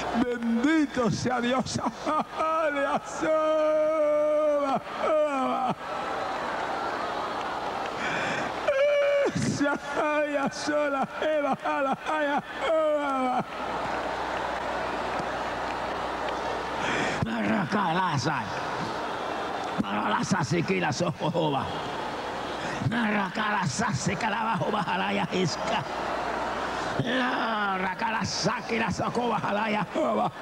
Bendito sea Dios. Rakalasa. Paralasa sekila sohoba. Rakalasa sekala hoba halaya iska. Rakalasa sekila sohoba halaya hoba.